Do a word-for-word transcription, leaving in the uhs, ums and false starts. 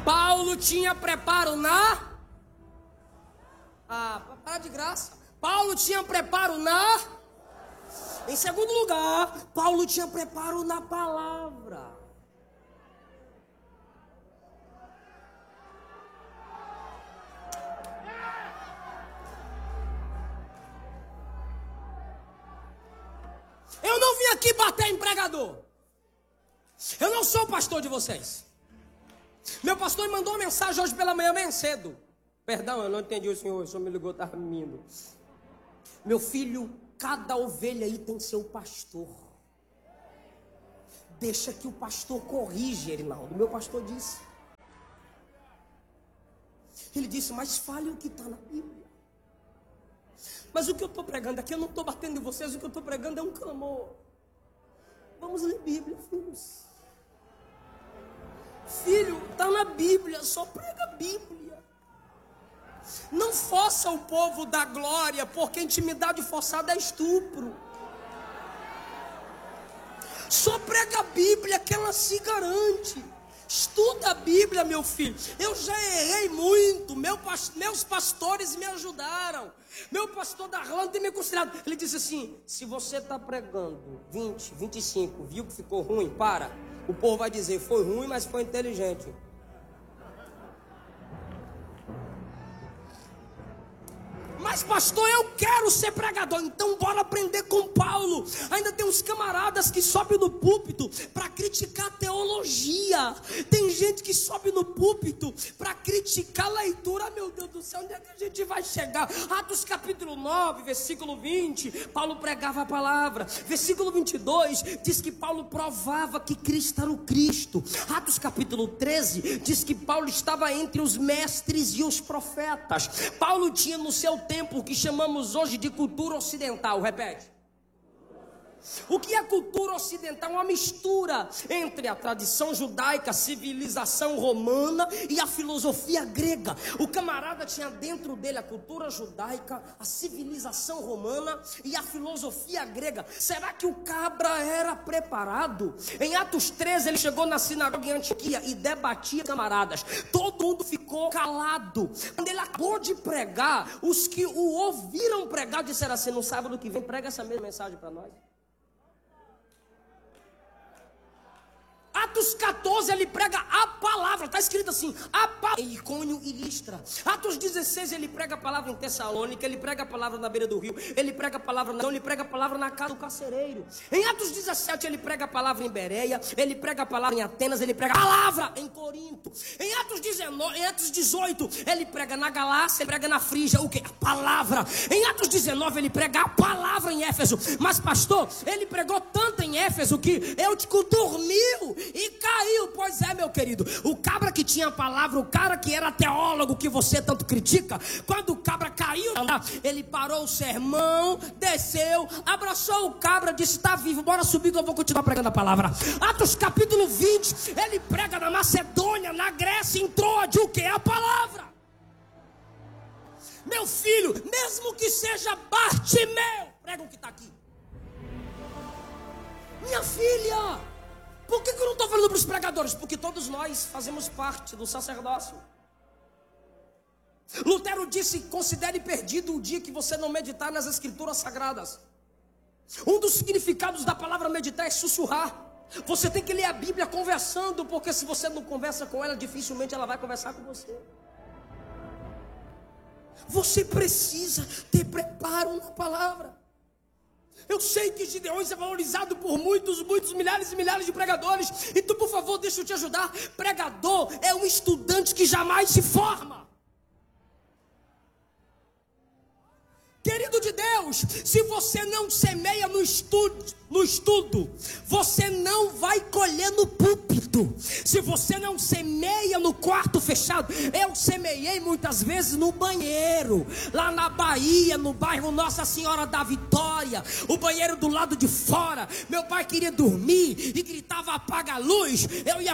Paulo tinha preparo na... Ah, para de graça. Paulo tinha preparo na... Em segundo lugar, Paulo tinha preparo na palavra. Eu não vim aqui bater em pregador. Eu não sou o pastor de vocês. Meu pastor me mandou uma mensagem hoje pela manhã bem cedo. Perdão, eu não entendi o senhor, o senhor me ligou, estava dormindo. Meu filho, cada ovelha aí tem seu pastor. Deixa que o pastor corrige, Erinaldo. Meu pastor disse. Ele disse, mas fale o que está na Bíblia. Mas o que eu estou pregando aqui, eu não estou batendo em vocês, o que eu estou pregando é um clamor. Vamos ler Bíblia, filhos. Filho, está na Bíblia, só prega a Bíblia. Não força o povo da glória, porque intimidade forçada é estupro. Só prega a Bíblia que ela se garante. Estuda a Bíblia, meu filho. Eu já errei muito. Meu, meus pastores me ajudaram. Meu pastor da Irlanda tem me considerado. Ele disse assim: se você está pregando vinte, vinte e cinco, viu que ficou ruim, para. O povo vai dizer, foi ruim, mas foi inteligente. Mas pastor, eu quero ser pregador. Então bora aprender com Paulo. Ainda tem uns camaradas que sobem no púlpito para criticar a teologia. Tem gente que sobe no púlpito para criticar a leitura. Meu Deus do céu, onde é que a gente vai chegar? Atos capítulo nove, versículo vinte, Paulo pregava a palavra. Versículo vinte e dois diz que Paulo provava que Cristo era o Cristo. Atos capítulo treze diz que Paulo estava entre os mestres e os profetas. Paulo tinha no seu tempo o que chamamos hoje de cultura ocidental. Repete. O que é cultura ocidental? Uma mistura entre a tradição judaica, a civilização romana e a filosofia grega. O camarada tinha dentro dele a cultura judaica, a civilização romana e a filosofia grega. Será que o cabra era preparado? Em Atos treze ele chegou na sinagoga em Antioquia e debatia camaradas. Todo mundo ficou calado. Quando ele acabou de pregar, os que o ouviram pregar disseram assim: no sábado que vem prega essa mesma mensagem para nós. Atos catorze ele prega a palavra, está escrito assim, a palavra em Icônio e Listra. Atos dezesseis ele prega a palavra em Tessalônica, ele prega a palavra na beira do rio, ele prega a palavra na, ele prega a palavra na casa do carcereiro. Em Atos dezessete ele prega a palavra em Bereia, ele prega a palavra em Atenas, ele prega a palavra em Corinto. Em Atos dezenove, em Atos dezoito ele prega na Galácia, ele prega na Frígia, o que? A palavra. Em Atos dezenove ele prega a palavra em Éfeso. Mas pastor, ele pregou tanto em Éfeso que Eutico dormiu e caiu. Pois é, meu querido, o cabra que tinha a palavra, o cara que era teólogo que você tanto critica, quando o cabra caiu, ele parou o sermão, desceu, abraçou o cabra, disse: está vivo, bora subir que eu vou continuar pregando a palavra. Atos capítulo vinte, ele prega na Macedônia, na Grécia, em Troade, o que é a palavra? Meu filho, mesmo que seja Bartimeu, prega o que está aqui. Minha filha, por que, que eu não estou falando para os pregadores? Porque todos nós fazemos parte do sacerdócio. Lutero disse: considere perdido o dia que você não meditar nas escrituras sagradas. Um dos significados da palavra meditar é sussurrar. Você tem que ler a Bíblia conversando, porque se você não conversa com ela, dificilmente ela vai conversar com você. Você precisa ter preparo na palavra. Eu sei que Gideões é valorizado por muitos, muitos, milhares e milhares de pregadores. Então, por favor, deixa eu te ajudar. Pregador é um estudante que jamais se forma. Querido de Deus, se você não semeia no estudo, no estudo, você não vai colher no púlpito. Se você não semeia no quarto fechado, eu semeei muitas vezes no banheiro, lá na Bahia, no bairro Nossa Senhora da Vitória, o banheiro do lado de fora. Meu pai queria dormir e gritava: apaga a luz. Eu ia